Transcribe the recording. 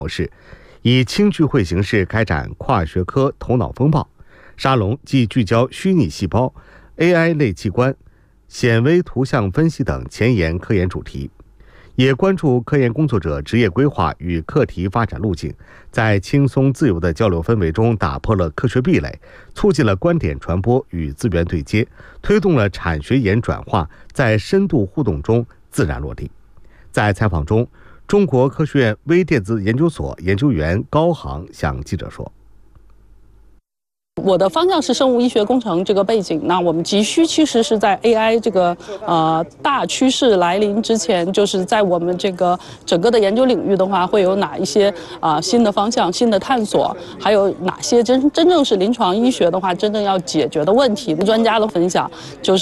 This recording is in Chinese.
模式，以轻聚会形式开展跨学科头脑风暴。沙龙既聚焦虚拟细胞、AI 类器官、显微图像分析等前沿科研主题，也关注科研工作者职业规划与课题发展路径，在轻松自由的交流氛围中打破了科学壁垒，促进了观点传播与资源对接，推动了产学研转化在深度互动中自然落地。在采访中，中国科学院微电子研究所研究员高航向记者说： 我的方向是生物医学工程这个背景，那我们急需其实是在 AI 这个大趋势来临之前，就是在我们这个整个的研究领域的话，会有哪一些新的方向、新的探索，还有哪些真正是临床医学的话真正要解决的问题。专家的分享就是